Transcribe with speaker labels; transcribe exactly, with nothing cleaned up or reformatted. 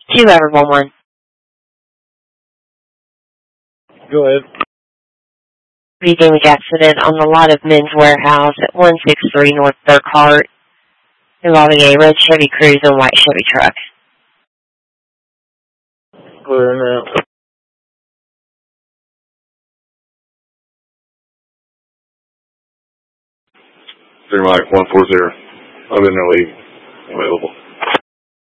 Speaker 1: Two ever one one.
Speaker 2: Go ahead.
Speaker 1: Three damage accident on the lot of Men's Warehouse at one sixty-three North Burkhart, involving a red Chevy Cruze and white Chevy truck.
Speaker 2: Clear in route.
Speaker 3: Three Mike one four zero. I'm in the lead. Available.